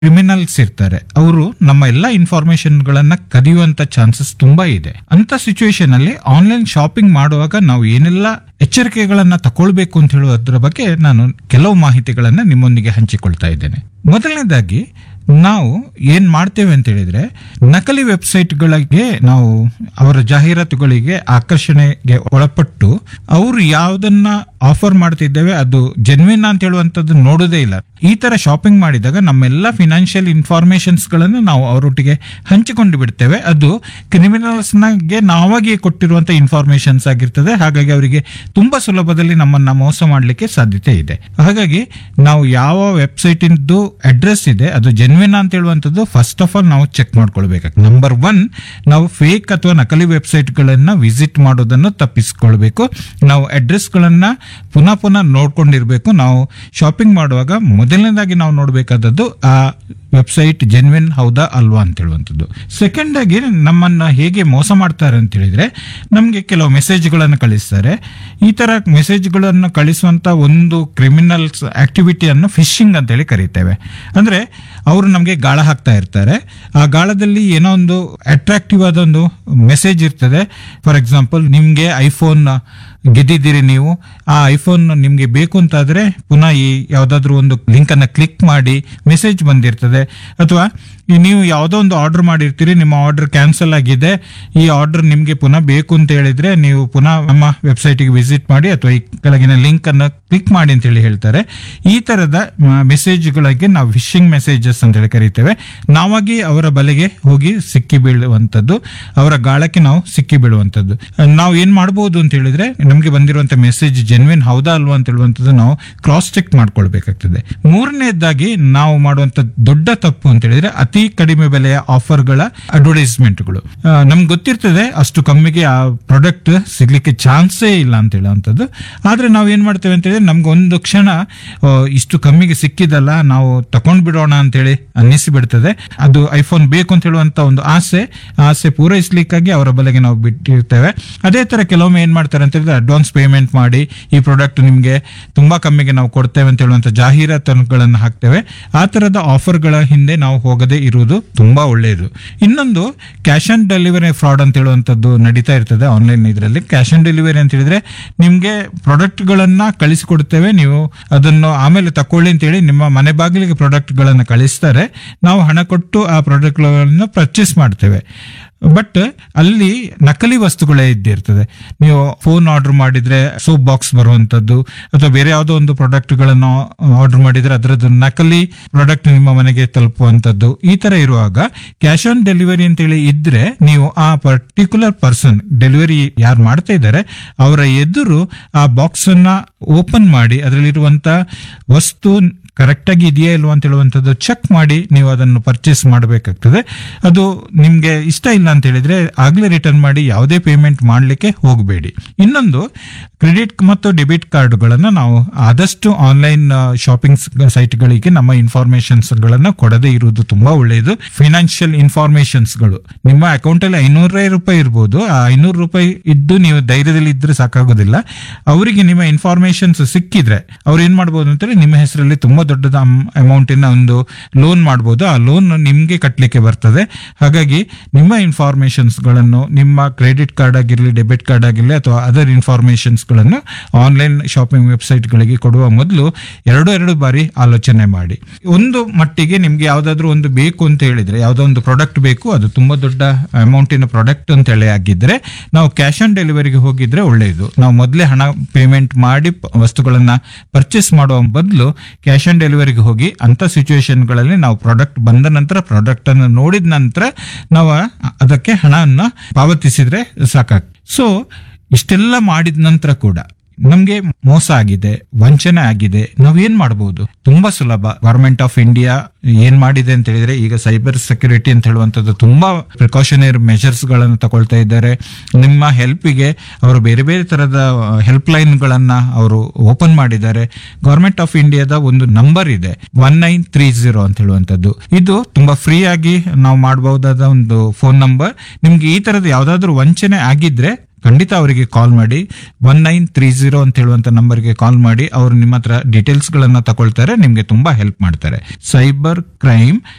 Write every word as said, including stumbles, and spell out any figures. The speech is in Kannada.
ಕ್ರಿಮಿನಲ್ಸ್ ಇರ್ತಾರೆ, ಅವರು ನಮ್ಮ ಎಲ್ಲ ಇನ್ಫಾರ್ಮೇಶನ್ ಗಳನ್ನ ಕದಿಯುವಂತ ಚಾನ್ಸಸ್ ತುಂಬಾ ಇದೆ. ಅಂತ ಸಿಚುವೇಶನ್ ಅಲ್ಲಿ ಆನ್ಲೈನ್ ಶಾಪಿಂಗ್ ಮಾಡುವಾಗ ನಾವು ಏನೆಲ್ಲ ಎಚ್ಚರಿಕೆಗಳನ್ನ ತಗೊಳ್ಬೇಕು ಅಂತ ಹೇಳುವುದರ ಬಗ್ಗೆ ನಾನು ಕೆಲವು ಮಾಹಿತಿಗಳನ್ನ ನಿಮ್ಮೊಂದಿಗೆ ಹಂಚಿಕೊಳ್ತಾ ಇದ್ದೇನೆ. ಮೊದಲನೇದಾಗಿ ನಾವು ಏನ್ ಮಾಡ್ತೇವೆ ಅಂತ ಹೇಳಿದ್ರೆ, ನಕಲಿ ವೆಬ್ಸೈಟ್ಗಳಿಗೆ ನಾವು ಅವರ ಜಾಹೀರಾತುಗಳಿಗೆ ಆಕರ್ಷಣೆಗೆ ಒಳಪಟ್ಟು ಅವರು ಯಾವುದನ್ನ ಆಫರ್ ಮಾಡ್ತಿದ್ದೇವೆ ಅದು ಜೆನ್ವಿನ್ ಅಂತ ಹೇಳುವಂತದ್ದು ನೋಡೋದೇ ಇಲ್ಲ. ಈ ತರ ಶಾಪಿಂಗ್ ಮಾಡಿದಾಗ ನಮ್ಮೆಲ್ಲ ಫಿನಾನ್ಷಿಯಲ್ ಇನ್ಫಾರ್ಮೇಶನ್ಸ್ ಗಳನ್ನ ನಾವು ಅವರೊಟ್ಟಿಗೆ ಹಂಚಿಕೊಂಡು ಬಿಡ್ತೇವೆ. ಅದು ಕ್ರಿಮಿನಲ್ಸ್ ಗೆ ನಾವಾಗಿಯೇ ಕೊಟ್ಟಿರುವಂತ ಇನ್ಫಾರ್ಮೇಶನ್ಸ್ ಆಗಿರ್ತದೆ. ಹಾಗಾಗಿ ಅವರಿಗೆ ತುಂಬಾ ಸುಲಭದಲ್ಲಿ ನಮ್ಮನ್ನ ಮೋಸ ಮಾಡಲಿಕ್ಕೆ ಸಾಧ್ಯತೆ ಇದೆ. ಹಾಗಾಗಿ ನಾವು ಯಾವ ವೆಬ್ಸೈಟ್ ಇಂದು ಅಡ್ರೆಸ್ ಇದೆ ಅದು ಜೆನ್ವಿನ್ ಅಂತ ಹೇಳುವಂತದ್ದು ಫಸ್ಟ್ ಆಫ್ ಆಲ್ ನಾವು ಚೆಕ್ ಮಾಡ್ಕೊಳ್ಬೇಕು. ನಂಬರ್ ಒನ್, ನಾವು ಫೇಕ್ ಅಥವಾ ನಕಲಿ ವೆಬ್ಸೈಟ್ ಗಳನ್ನ ವಿಸಿಟ್ ಮಾಡೋದನ್ನು ತಪ್ಪಿಸಿಕೊಳ್ಬೇಕು. ನಾವು ಅಡ್ರೆಸ್ ಗಳನ್ನ ಪುನಃ ಪುನಃ ನೋಡ್ಕೊಂಡಿರ್ಬೇಕು. ನಾವು ಶಾಪಿಂಗ್ ಮಾಡುವಾಗ ಮೊದಲನೇದಾಗಿ ನಾವು ನೋಡಬೇಕಾದದ್ದು ಆ ವೆಬ್ಸೈಟ್ ಜೆನ್ವಿನ್ ಹೌದಾ ಅಲ್ವಾ ಅಂತ ಹೇಳುವಂಥದ್ದು. ಸೆಕೆಂಡ್ ಆಗಿ ನಮ್ಮನ್ನ ಹೇಗೆ ಮೋಸ ಮಾಡ್ತಾರೆ ಅಂತ ಹೇಳಿದ್ರೆ, ನಮ್ಗೆ ಕೆಲವು ಮೆಸೇಜ್ಗಳನ್ನು ಕಳಿಸ್ತಾರೆ. ಈ ತರ ಮೆಸೇಜ್ಗಳನ್ನು ಕಳಿಸುವಂತ ಒಂದು ಕ್ರಿಮಿನಲ್ಸ್ ಆಕ್ಟಿವಿಟಿಯನ್ನು ಫಿಶಿಂಗ್ ಅಂತ ಹೇಳಿ ಕರೀತೇವೆ. ಅಂದ್ರೆ ಅವರು ನಮ್ಗೆ ಗಾಳ ಹಾಕ್ತಾ ಇರ್ತಾರೆ. ಆ ಗಾಳದಲ್ಲಿ ಏನೋ ಒಂದು ಅಟ್ರಾಕ್ಟಿವ್ ಆದ ಒಂದು ಮೆಸೇಜ್ ಇರ್ತದೆ. ಫಾರ್ ಎಕ್ಸಾಂಪಲ್, ನಿಮ್ಗೆ ಐಫೋನ್ ಗೆದ್ದಿದ್ದೀರಿ, ನೀವು ಆ ಐಫೋನ್ ನಿಮ್ಗೆ ಬೇಕು ಅಂತಾದ್ರೆ ಪುನಃ ಈ ಯಾವ್ದಾದ್ರು ಒಂದು ಲಿಂಕ್ ಅನ್ನ ಕ್ಲಿಕ್ ಮಾಡಿ ಮೆಸೇಜ್ ಬಂದಿರ್ತದೆ. ಅಥವಾ ನೀವು ಯಾವುದೋ ಒಂದು ಆರ್ಡರ್ ಮಾಡಿರ್ತೀರಿ, ನಿಮ್ಮ ಆರ್ಡರ್ ಕ್ಯಾನ್ಸಲ್ ಆಗಿದೆ, ಈ ಆರ್ಡರ್ ನಿಮ್ಗೆ ಪುನಃ ಬೇಕು ಅಂತ ಹೇಳಿದ್ರೆ ನೀವು ಪುನಃ ನಮ್ಮ ವೆಬ್ಸೈಟ್ಗೆ ವಿಸಿಟ್ ಮಾಡಿ ಅಥವಾ ಈ ಕೆಳಗಿನ ಲಿಂಕ್ ಅನ್ನ ಕ್ಲಿಕ್ ಮಾಡಿ ಅಂತ ಹೇಳಿ ಹೇಳ್ತಾರೆ. ಈ ತರದ ಮೆಸೇಜ್ಗಳಿಗೆ ನಾವು ಫಿಶಿಂಗ್ ಮೆಸೇಜಸ್ ಅಂತ ಹೇಳಿ ಕರೀತೇವೆ. ನಾವಾಗಿ ಅವರ ಬಲೆಗೆ ಹೋಗಿ ಸಿಕ್ಕಿ ಬೀಳುವಂತದ್ದು, ಅವರ ಗಾಳಕ್ಕೆ ನಾವು ಸಿಕ್ಕಿ ಬೀಳುವಂತದ್ದು. ನಾವು ಏನ್ ಮಾಡಬಹುದು ಅಂತ ಹೇಳಿದ್ರೆ, ನಮ್ಗೆ ಬಂದಿರುವಂತ ಮೆಸೇಜ್ ಜೆನ್ವಿನ್ ಹೌದಾ ಅಲ್ವಾ ಅಂತ ಹೇಳುವಂತದ್ದು ನಾವು ಕ್ರಾಸ್ ಚೆಕ್ ಮಾಡ್ಕೊಳ್ಬೇಕಾಗ್ತದೆ. ಮೂರನೇದಾಗಿ ನಾವು ಮಾಡುವಂತ ದೊಡ್ಡ ತಪ್ಪು ಅಂತ ಹೇಳಿದ್ರೆ, ಅತಿ ಕಡಿಮೆ ಬೆಲೆಯ ಆಫರ್ಗಳ ಅಡ್ವರ್ಟೈಸ್ಮೆಂಟ್ಗಳು. ನಮ್ಗೆ ಗೊತ್ತಿರ್ತದೆ ಅಷ್ಟು ಕಮ್ಮಿಗೆ ಆ ಪ್ರಾಡಕ್ಟ್ ಸಿಗ್ಲಿಕ್ಕೆ ಚಾನ್ಸೇ ಇಲ್ಲ ಅಂತ ಹೇಳುವಂಥದ್ದು. ಆದ್ರೆ ನಾವು ಏನ್ ಮಾಡ್ತೇವೆ ಅಂತ ಹೇಳಿದ್ರೆ, ನಮ್ಗೆ ಒಂದು ಕ್ಷಣ ಇಷ್ಟು ಕಮ್ಮಿಗೆ ಸಿಕ್ಕಿದಲ್ಲ, ನಾವು ತಕೊಂಡ್ ಬಿಡೋಣ ಅಂತ ಹೇಳಿ ಅನ್ನಿಸಿ ಬಿಡ್ತದೆ. ಅದು ಐಫೋನ್ ಬೇಕು ಅಂತ ಹೇಳುವಂತ ಒಂದು ಆಸೆ ಆಸೆ ಪೂರೈಸ್ಲಿಕ್ಕಾಗಿ ಅವರ ಬಲೆಗೆ ನಾವು ಬಿಟ್ಟಿರ್ತೇವೆ. ಅದೇ ತರ ಕೆಲವೊಮ್ಮೆ ಏನ್ ಮಾಡ್ತಾರೆ ಅಂತ ಹೇಳಿದ್ರೆ, ಅಡ್ವಾನ್ಸ್ ಪೇಮೆಂಟ್ ಮಾಡಿ ಈ ಪ್ರಾಡಕ್ಟ್ ನಿಮ್ಗೆ ತುಂಬಾ ಕಮ್ಮಿಗೆ ನಾವು ಕೊಡ್ತೇವೆ ಅಂತ ಹೇಳುವಂತ ಜಾಹೀರಾತುಗಳನ್ನು ಹಾಕ್ತೇವೆ. ಆ ತರದ ಆಫರ್ಗಳ ಹಿಂದೆ ನಾವು ಹೋಗದೆ ಇರುವುದು ತುಂಬಾ ಒಳ್ಳೆಯದು. ಇನ್ನೊಂದು, ಕ್ಯಾಶ್ ಆನ್ ಡೆಲಿವರಿ ಫ್ರಾಡ್ ಅಂತ ಹೇಳುವಂತದ್ದು ನಡೀತಾ ಇರ್ತದೆ ಆನ್ಲೈನ್ ಇದರಲ್ಲಿ. ಕ್ಯಾಶ್ ಆನ್ ಡೆಲಿವರಿ ಅಂತ ಹೇಳಿದ್ರೆ, ನಿಮ್ಗೆ ಪ್ರಾಡಕ್ಟ್ ಗಳನ್ನ ಕಳಿಸಿಕೊಡ್ತೇವೆ, ನೀವು ಅದನ್ನು ಆಮೇಲೆ ತಕೊಳ್ಳಿ ಅಂತ ಹೇಳಿ ನಿಮ್ಮ ಮನೆ ಬಾಗಿಲಿಗೆ ಪ್ರಾಡಕ್ಟ್ ಗಳನ್ನ ಕಳಿಸ್ತಾರೆ. ನಾವು ಹಣ ಕೊಟ್ಟು ಆ ಪ್ರಾಡಕ್ಟ್ ಗಳನ್ನ ಪರ್ಚೇಸ್ ಮಾಡ್ತೇವೆ. ಬಟ್ ಅಲ್ಲಿ ನಕಲಿ ವಸ್ತುಗಳೇ ಇದ್ದಿರ್ತದೆ. ನೀವು ಫೋನ್ ಆರ್ಡರ್ ಮಾಡಿದ್ರೆ ಸೋಪ್ ಬಾಕ್ಸ್ ಬರುವಂತದ್ದು, ಅಥವಾ ಬೇರೆ ಯಾವುದೋ ಒಂದು ಪ್ರಾಡಕ್ಟ್ ಗಳನ್ನು ಆರ್ಡರ್ ಮಾಡಿದ್ರೆ ಅದರದ್ದು ನಕಲಿ ಪ್ರಾಡಕ್ಟ್ ನಿಮ್ಮ ಮನೆಗೆ ತಲುಪುವಂತದ್ದು. ಈ ತರ ಇರುವಾಗ ಕ್ಯಾಶ್ ಆನ್ ಡೆಲಿವರಿ ಅಂತ ಹೇಳಿ ಇದ್ರೆ, ನೀವು ಆ ಪರ್ಟಿಕ್ಯುಲರ್ ಪರ್ಸನ್ ಡೆಲಿವರಿ ಯಾರು ಮಾಡ್ತಾ ಇದ್ದಾರೆ ಅವರ ಎದುರು ಆ ಬಾಕ್ಸ್ ಅನ್ನ ಓಪನ್ ಮಾಡಿ ಅದರಲ್ಲಿರುವಂತ ವಸ್ತು ಕರೆಕ್ಟ್ ಆಗಿ ಇದೆಯಾ ಇಲ್ವಾ ಅಂತ ಹೇಳುವಂಥದ್ದು ಚೆಕ್ ಮಾಡಿ ನೀವು ಅದನ್ನು ಪರ್ಚೇಸ್ ಮಾಡಬೇಕಾಗ್ತದೆ. ಅದು ನಿಮ್ಗೆ ಇಷ್ಟ ಇಲ್ಲ ಅಂತ ಹೇಳಿದ್ರೆ ಆಗ್ಲೇ ರಿಟರ್ನ್ ಮಾಡಿ, ಯಾವುದೇ ಪೇಮೆಂಟ್ ಮಾಡ್ಲಿಕ್ಕೆ ಹೋಗಬೇಡಿ. ಇನ್ನೊಂದು, ಕ್ರೆಡಿಟ್ ಮತ್ತು ಡೆಬಿಟ್ ಕಾರ್ಡ್ಗಳನ್ನ ನಾವು ಆದಷ್ಟು ಆನ್ಲೈನ್ ಶಾಪಿಂಗ್ ಸೈಟ್ಗಳಿಗೆ ನಮ್ಮ ಇನ್ಫಾರ್ಮೇಶನ್ಸ್ ಗಳನ್ನ ಕೊಡದೇ ಇರುವುದು ತುಂಬಾ ಒಳ್ಳೆಯದು. ಫೈನಾನ್ಷಿಯಲ್ ಇನ್ಫಾರ್ಮೇಶನ್ಸ್ ಗಳು ನಿಮ್ಮ ಅಕೌಂಟ್ ಅಲ್ಲಿ ಐನೂರೇ ರೂಪಾಯಿ ಇರ್ಬೋದು, ಆ ಐನೂರು ರೂಪಾಯಿ ಇದ್ದು ನೀವು ಧೈರ್ಯದಲ್ಲಿ ಇದ್ರೆ ಸಾಕಾಗೋದಿಲ್ಲ. ಅವರಿಗೆ ನಿಮ್ಮ ಇನ್ಫಾರ್ಮೇಶನ್ಸ್ ಸಿಕ್ಕಿದ್ರೆ ಅವ್ರು ಏನ್ ಮಾಡ್ಬೋದು ಅಂತೇಳಿ, ನಿಮ್ಮ ಹೆಸರಲ್ಲಿ ತುಂಬಾ ದೊಡ್ಡದ ಅಮೌಂಟಿನ ಒಂದು ಲೋನ್ ಮಾಡಬಹುದು. ಆ ಲೋನ್ ನಿಮ್ಗೆ ಕಟ್ಟಲಿಕ್ಕೆ ಬರ್ತದೆ. ಹಾಗಾಗಿ ನಿಮ್ಮ ಇನ್ಫಾರ್ಮೇಶನ್ಸ್ ಗಳನ್ನು, ನಿಮ್ಮ ಕ್ರೆಡಿಟ್ ಕಾರ್ಡ್ ಆಗಿರ್ಲಿ, ಡೆಬಿಟ್ ಕಾರ್ಡ್ ಆಗಿರ್ಲಿ, ಅಥವಾ ಅದರ್ ಇನ್ಫಾರ್ಮೇಶನ್ಸ್ ಗಳನ್ನು ಆನ್ಲೈನ್ ಶಾಪಿಂಗ್ ವೆಬ್ಸೈಟ್ ಗಳಿಗೆ ಕೊಡುವ ಮೊದಲು ಎರಡು ಎರಡು ಬಾರಿ ಆಲೋಚನೆ ಮಾಡಿ. ಒಂದು ಮಟ್ಟಿಗೆ ನಿಮ್ಗೆ ಯಾವ್ದಾದ್ರು ಒಂದು ಬೇಕು ಅಂತ ಹೇಳಿದ್ರೆ, ಯಾವ್ದೋ ಒಂದು ಪ್ರಾಡಕ್ಟ್ ಬೇಕು, ಅದು ತುಂಬಾ ದೊಡ್ಡ ಅಮೌಂಟಿನ ಪ್ರಾಡಕ್ಟ್ ಅಂತ ಹೇಳಿ ಆಗಿದ್ರೆ ನಾವು ಕ್ಯಾಶ್ ಆನ್ ಡೆಲಿವರಿಗೆ ಹೋಗಿದ್ರೆ ಒಳ್ಳೆಯದು. ನಾವು ಮೊದಲೇ ಹಣ ಪೇಮೆಂಟ್ ಮಾಡಿ ವಸ್ತುಗಳನ್ನ ಪರ್ಚೇಸ್ ಮಾಡುವ ಬದಲು ಕ್ಯಾಶ್ ಆನ್ ಡೆಲಿವರಿಗೆ ಹೋಗಿ ಅಂತ ಸಿಚುವೇಶನ್ ಗಳಲ್ಲಿ ನಾವು ಪ್ರಾಡಕ್ಟ್ ಬಂದ ನಂತರ, ಪ್ರಾಡಕ್ಟ್ ಅನ್ನು ನೋಡಿದ ನಂತರ ನಾವು ಅದಕ್ಕೆ ಹಣವನ್ನು ಪಾವತಿಸಿದ್ರೆ ಸಾಕಾಗ್ತದೆ. ಸೊ ಇಷ್ಟೆಲ್ಲ ಮಾಡಿದ ನಂತರ ಕೂಡ ನಮ್ಗೆ ಮೋಸ ಆಗಿದೆ, ವಂಚನೆ ಆಗಿದೆ, ನಾವ್ ಏನ್ ಮಾಡಬಹುದು? ತುಂಬಾ ಸುಲಭ. ಗವರ್ಮೆಂಟ್ ಆಫ್ ಇಂಡಿಯಾ ಏನ್ ಮಾಡಿದೆ ಅಂತ ಹೇಳಿದ್ರೆ, ಈಗ ಸೈಬರ್ ಸೆಕ್ಯೂರಿಟಿ ಅಂತ ಹೇಳುವಂತದ್ದು ತುಂಬಾ ಪ್ರಿಕಾಷನರಿ ಮೆಷರ್ಸ್ ಗಳನ್ನು ತಗೊಳ್ತಾ ಇದ್ದಾರೆ. ನಿಮ್ಮ ಹೆಲ್ಪಿಗೆ ಅವರು ಬೇರೆ ಬೇರೆ ತರದ ಹೆಲ್ಪ್ ಲೈನ್ ಗಳನ್ನ ಅವರು ಓಪನ್ ಮಾಡಿದ್ದಾರೆ. ಗವರ್ಮೆಂಟ್ ಆಫ್ ಇಂಡಿಯಾದ ಒಂದು ನಂಬರ್ ಇದೆ, ಒನ್ ನೈನ್ ತ್ರೀ ಜೀರೋ ಅಂತ ಹೇಳುವಂತದ್ದು. ಇದು ತುಂಬಾ ಫ್ರೀ ಆಗಿ ನಾವು ಮಾಡಬಹುದಾದ ಒಂದು ಫೋನ್ ನಂಬರ್. ನಿಮ್ಗೆ ಈ ತರದ ಯಾವ್ದಾದ್ರು ವಂಚನೆ ಆಗಿದ್ರೆ ಖಂಡಿತ ಅವರಿಗೆ ಕಾಲ್ ಮಾಡಿ. ಒನ್ ನೈನ್ ತ್ರೀ ಜೀರೋ ಅಂತ ಹೇಳುವಂತ ನಂಬರ್ಗೆ ಕಾಲ್ ಮಾಡಿ. ಅವರು ನಿಮ್ಮ ಹತ್ರ ಡೀಟೇಲ್ಸ್ ಗಳನ್ನ ತಗೊಳ್ತಾರೆ, ನಿಮ್ಗೆ ತುಂಬಾ ಹೆಲ್ಪ್ ಮಾಡ್ತಾರೆ. Cyber crime